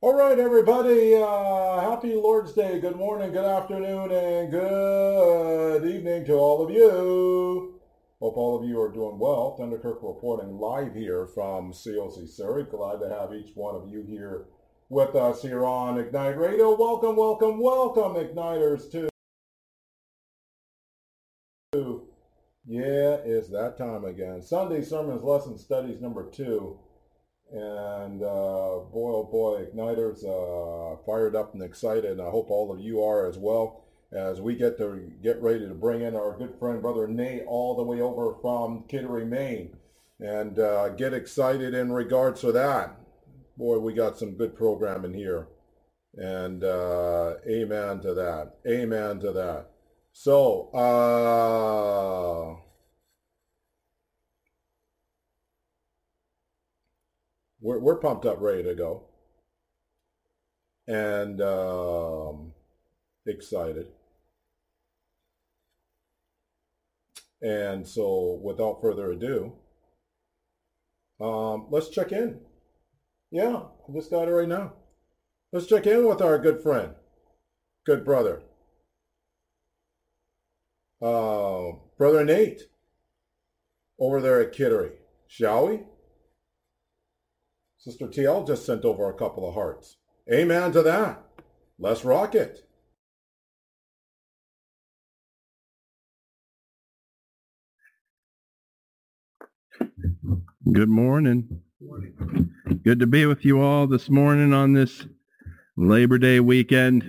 All right, everybody. Happy Lord's Day. Good morning, good afternoon, and good evening to all of you. Hope all of you are doing well. Thunderkirk reporting live here from COC Surrey. Glad to have each one of you here with us here on Ignite Radio. Welcome, welcome, welcome, Igniters, to... Yeah, it's that time again. Sunday Sermons Lesson Studies number 2. And boy, oh boy, Igniters, fired up and excited. I hope all of you are as well, as we get ready to bring in our good friend, Brother Nate, all the way over from Kittery, Maine. And get excited in regards to that. Boy, we got some good programming here. And amen to that. Amen to that. So, we're pumped up, ready to go, and excited. And so, without further ado, let's check in. Yeah, I just got it right now. Let's check in with our good friend, good brother, Brother Nate, over there at Kittery. Shall we? Sister TL just sent over a couple of hearts. Amen to that. Let's rock it. Good morning. Good to be with you all this morning on this Labor Day weekend.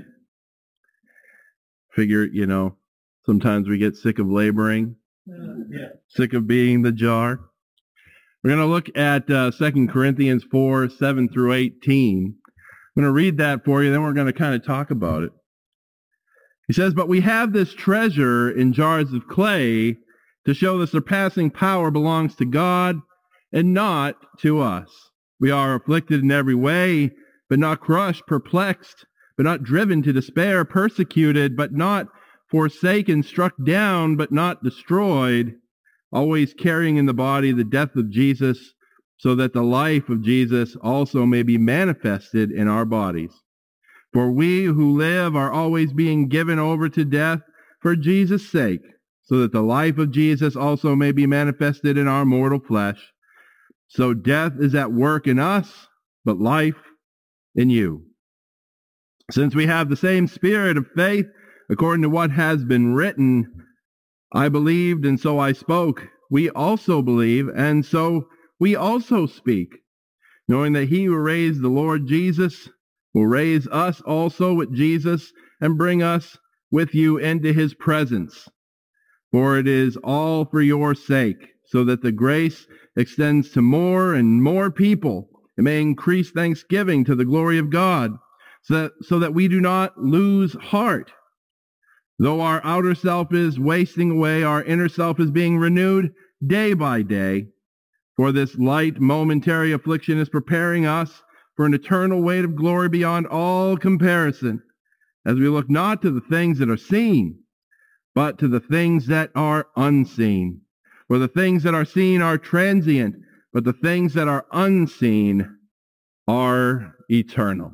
Figure, sometimes we get sick of laboring, sick of being the jar. We're going to look at 2 Corinthians 4, 7 through 18. I'm going to read that for you, then we're going to kind of talk about it. He says, "But we have this treasure in jars of clay to show the surpassing power belongs to God and not to us. We are afflicted in every way, but not crushed, perplexed, but not driven to despair, persecuted, but not forsaken, struck down, but not destroyed, always carrying in the body the death of Jesus, so that the life of Jesus also may be manifested in our bodies. For we who live are always being given over to death for Jesus' sake, so that the life of Jesus also may be manifested in our mortal flesh. So death is at work in us, but life in you. Since we have the same spirit of faith, according to what has been written, I believed, and so I spoke. We also believe, and so we also speak, knowing that he who raised the Lord Jesus will raise us also with Jesus and bring us with you into his presence. For it is all for your sake, so that the grace extends to more and more people. It may increase thanksgiving to the glory of God, so that we do not lose heart. Though our outer self is wasting away, our inner self is being renewed day by day. For this light momentary affliction is preparing us for an eternal weight of glory beyond all comparison, as we look not to the things that are seen, but to the things that are unseen. For the things that are seen are transient, but the things that are unseen are eternal."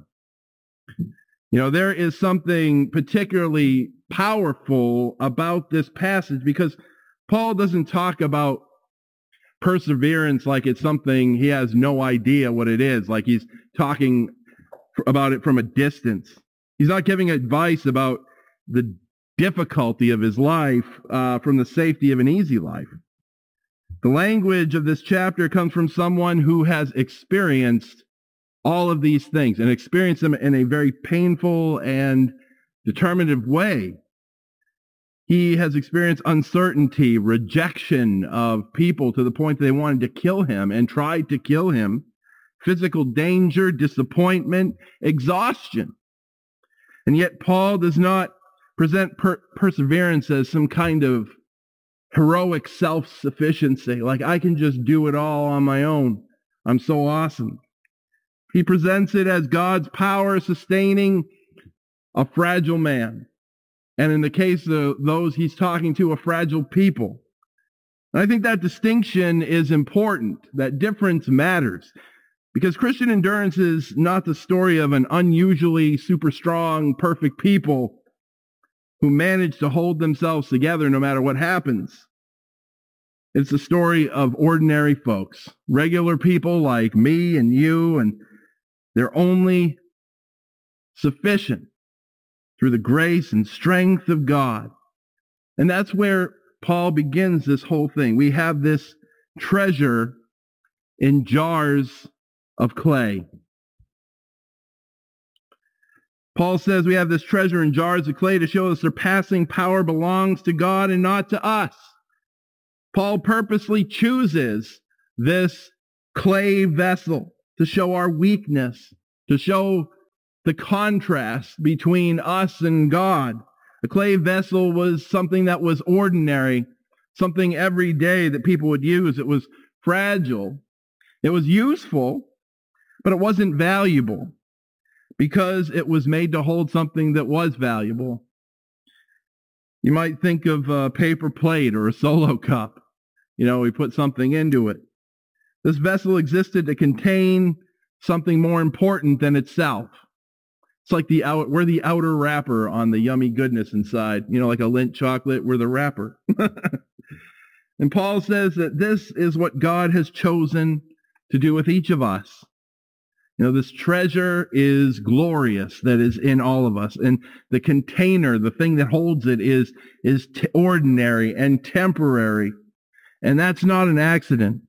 There is something particularly powerful about this passage, because Paul doesn't talk about perseverance like it's something he has no idea what it is, like he's talking about it from a distance. He's not giving advice about the difficulty of his life from the safety of an easy life. The language of this chapter comes from someone who has experienced all of these things and experienced them in a very painful and determinative way. He has experienced uncertainty, rejection of people to the point that they wanted to kill him and tried to kill him, physical danger, disappointment, exhaustion. And yet Paul does not present perseverance as some kind of heroic self-sufficiency, like I can just do it all on my own. I'm so awesome. He presents it as God's power sustaining a fragile man. And in the case of those he's talking to, a fragile people. And I think that distinction is important. That difference matters. Because Christian endurance is not the story of an unusually super strong, perfect people who manage to hold themselves together no matter what happens. It's the story of ordinary folks, regular people like me and you, and they're only sufficient through the grace and strength of God. And that's where Paul begins this whole thing. We have this treasure in jars of clay. Paul says we have this treasure in jars of clay to show the surpassing power belongs to God and not to us. Paul purposely chooses this clay vessel to show our weakness, to show the contrast between us and God. A clay vessel was something that was ordinary, something everyday that people would use. It was fragile. It was useful, but it wasn't valuable because it was made to hold something that was valuable. You might think of a paper plate or a solo cup. We put something into it. This vessel existed to contain something more important than itself. It's like we're the outer wrapper on the yummy goodness inside. Like a Lindt chocolate, we're the wrapper. And Paul says that this is what God has chosen to do with each of us. This treasure is glorious that is in all of us. And the container, the thing that holds it is ordinary and temporary. And that's not an accident.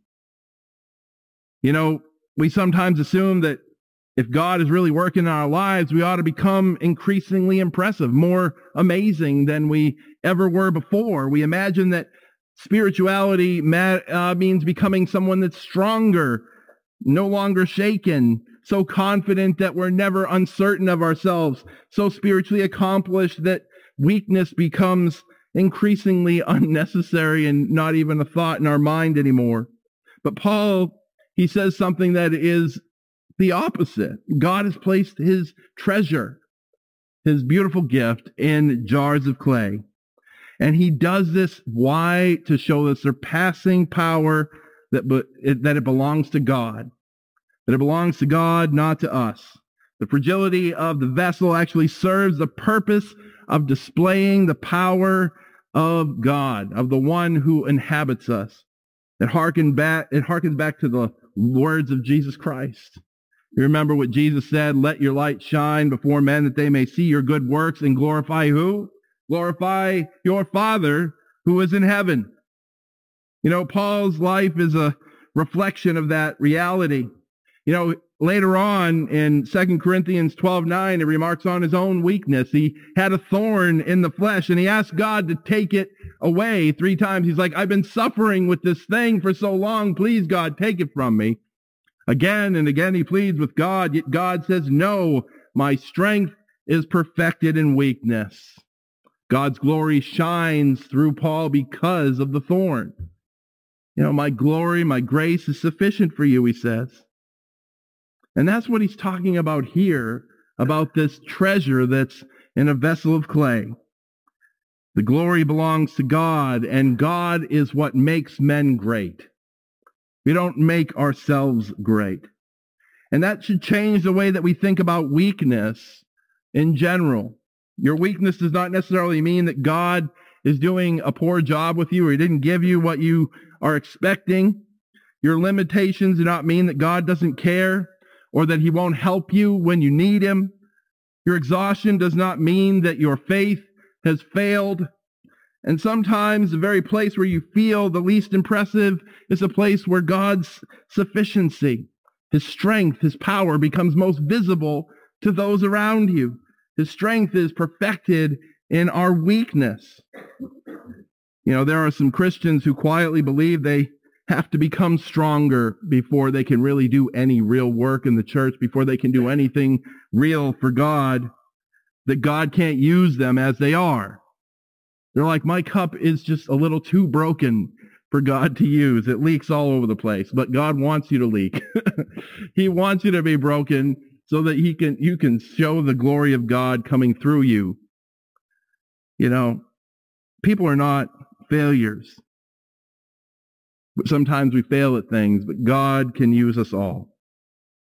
We sometimes assume that if God is really working in our lives, we ought to become increasingly impressive, more amazing than we ever were before. We imagine that spirituality means becoming someone that's stronger, no longer shaken, so confident that we're never uncertain of ourselves, so spiritually accomplished that weakness becomes increasingly unnecessary and not even a thought in our mind anymore. But Paul, he says something that is the opposite. God has placed his treasure, his beautiful gift, in jars of clay. And he does this, why? To show the surpassing power that it belongs to God. That it belongs to God, not to us. The fragility of the vessel actually serves the purpose of displaying the power of God, of the one who inhabits us. It harkens back to the words of Jesus Christ. You remember what Jesus said, "Let your light shine before men that they may see your good works and glorify" who? Glorify your Father who is in heaven. Paul's life is a reflection of that reality. Later on in 2 Corinthians 12:9, he remarks on his own weakness. He had a thorn in the flesh, and he asked God to take it away 3 times. He's like, I've been suffering with this thing for so long. Please, God, take it from me. Again and again he pleads with God, yet God says, no, my strength is perfected in weakness. God's glory shines through Paul because of the thorn. My glory, my grace is sufficient for you, he says. And that's what he's talking about here, about this treasure that's in a vessel of clay. The glory belongs to God, and God is what makes men great. We don't make ourselves great. And that should change the way that we think about weakness in general. Your weakness does not necessarily mean that God is doing a poor job with you or he didn't give you what you are expecting. Your limitations do not mean that God doesn't care or that he won't help you when you need him. Your exhaustion does not mean that your faith has failed. And sometimes the very place where you feel the least impressive is a place where God's sufficiency, his strength, his power becomes most visible to those around you. His strength is perfected in our weakness. There are some Christians who quietly believe they have to become stronger before they can really do any real work in the church, before they can do anything real for God, that God can't use them as they are. They're like, my cup is just a little too broken for God to use. It leaks all over the place, but God wants you to leak. He wants you to be broken so that you can show the glory of God coming through you. People are not failures. But sometimes we fail at things, but God can use us all.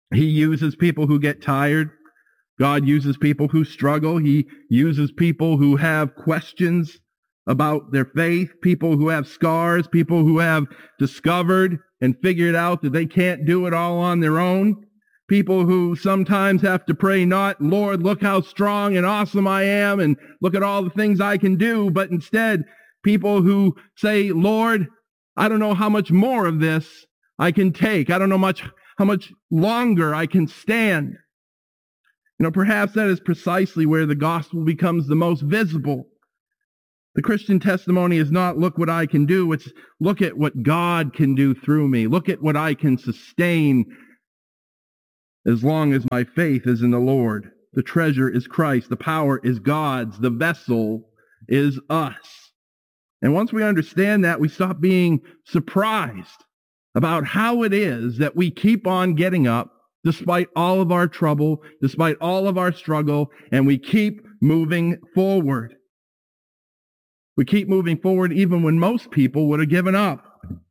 He uses people who get tired. God uses people who struggle. He uses people who have questions about their faith, people who have scars, people who have discovered and figured out that they can't do it all on their own, people who sometimes have to pray not, Lord, look how strong and awesome I am and look at all the things I can do, but instead people who say, Lord, I don't know how much more of this I can take. I don't know how much longer I can stand. Perhaps that is precisely where the gospel becomes the most visible. The Christian testimony is not, look what I can do. It's, look at what God can do through me. Look at what I can sustain as long as my faith is in the Lord. The treasure is Christ. The power is God's. The vessel is us. And once we understand that, we stop being surprised about how it is that we keep on getting up despite all of our trouble, despite all of our struggle, and we keep moving forward. We keep moving forward even when most people would have given up.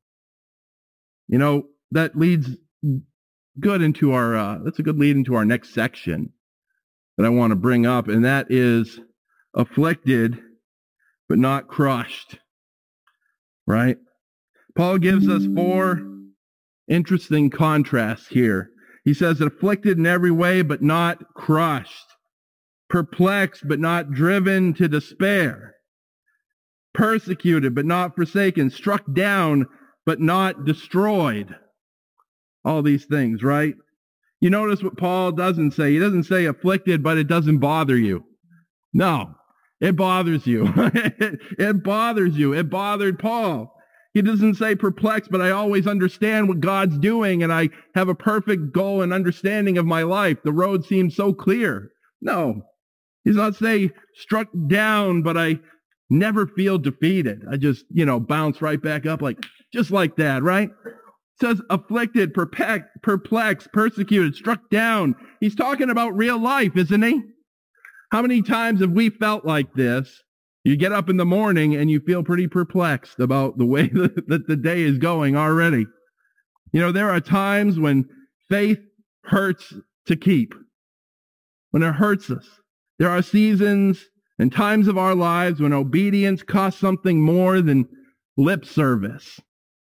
That leads good into that's a good lead into our next section that I want to bring up, and that is afflicted but not crushed. Right? Paul gives us 4 interesting contrasts here. He says, afflicted in every way, but not crushed. Perplexed, but not driven to despair. Persecuted, but not forsaken. Struck down, but not destroyed. All these things, right? You notice what Paul doesn't say. He doesn't say afflicted, but it doesn't bother you. No, it bothers you. It bothers you. It bothered Paul. He doesn't say perplexed, but I always understand what God's doing, and I have a perfect goal and understanding of my life. The road seems so clear. No, he's not saying struck down, but I never feel defeated. I just, bounce right back up just like that, right? It says afflicted, perplexed, persecuted, struck down. He's talking about real life, isn't he? How many times have we felt like this? You get up in the morning and you feel pretty perplexed about the way that the day is going already. There are times when faith hurts to keep, when it hurts us. There are seasons and times of our lives when obedience costs something more than lip service.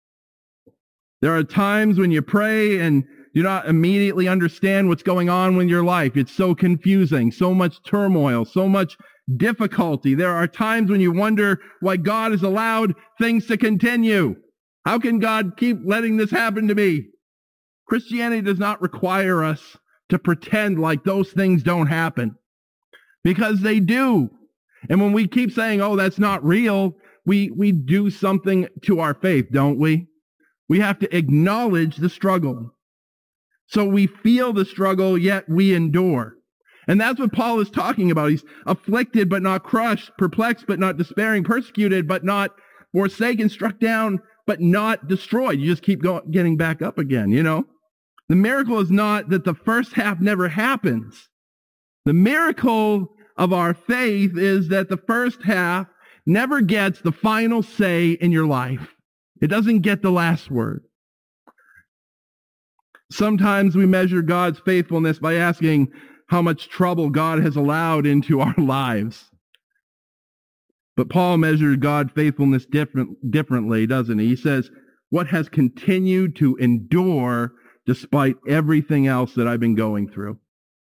There are times when you pray and do not immediately understand what's going on with your life. It's so confusing, so much turmoil, so much difficulty. There are times when you wonder why God has allowed things to continue. How can God keep letting this happen to me? Christianity does not require us to pretend like those things don't happen, because they do. And when we keep saying, oh, that's not real, we do something to our faith, don't we? We have to acknowledge the struggle. So we feel the struggle, yet we endure. And that's what Paul is talking about. He's afflicted but not crushed, perplexed but not despairing, persecuted but not forsaken, struck down but not destroyed. You just keep getting back up again, The miracle is not that the first half never happens. The miracle of our faith is that the first half never gets the final say in your life. It doesn't get the last word. Sometimes we measure God's faithfulness by asking how much trouble God has allowed into our lives. But Paul measured God's faithfulness differently, doesn't he? He says, what has continued to endure despite everything else that I've been going through.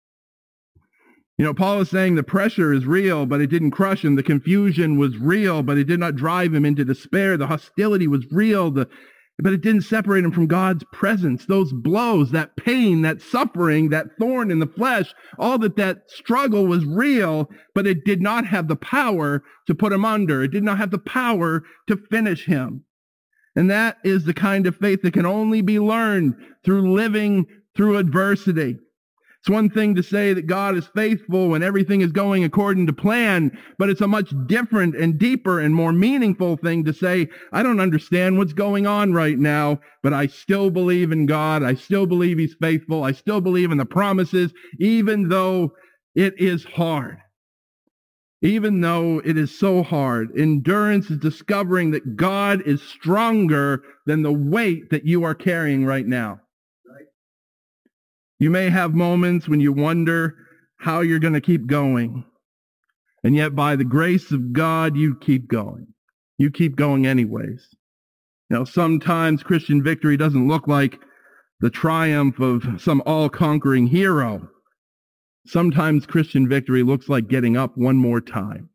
Paul is saying the pressure is real, but it didn't crush him. The confusion was real, but it did not drive him into despair. The hostility was real, but it didn't separate him from God's presence. Those blows, that pain, that suffering, that thorn in the flesh, all that struggle was real, but it did not have the power to put him under. It did not have the power to finish him. And that is the kind of faith that can only be learned through living through adversity. It's one thing to say that God is faithful when everything is going according to plan, but it's a much different and deeper and more meaningful thing to say, I don't understand what's going on right now, but I still believe in God. I still believe He's faithful. I still believe in the promises, even though it is hard. Even though it is so hard, endurance is discovering that God is stronger than the weight that you are carrying right now. You may have moments when you wonder how you're going to keep going. And yet by the grace of God, you keep going. You keep going anyways. Sometimes Christian victory doesn't look like the triumph of some all-conquering hero. Sometimes Christian victory looks like getting up one more time.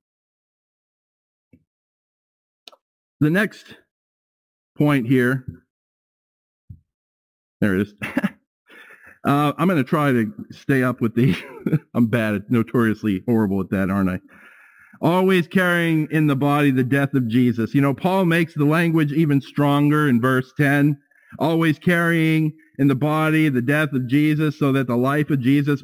The next point here, there it is. I'm going to try to stay up with the, I'm bad at, notoriously horrible at that, aren't I? Always carrying in the body the death of Jesus. Paul makes the language even stronger in verse 10. Always carrying in the body the death of Jesus so that the life of Jesus